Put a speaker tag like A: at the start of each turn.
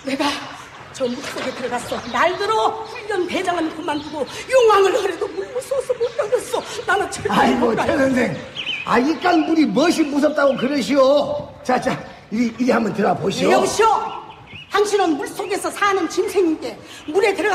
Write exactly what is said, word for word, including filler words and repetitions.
A: 내가 저 물속에 들어갔어. 날들어 훈련 대장은 그만두고 용왕을 하려도 물 무서워서 못 가겠어. 나는 절대
B: 아이고
A: 못 가요.
B: 최 선생, 아 이깟 물이 무엇이 무섭다고 그러시오. 자자 이리 이리 한번 들어가 보시오.
A: 네, 여보시오. 당신은 물속에서 사는 짐승인데 물에 들어가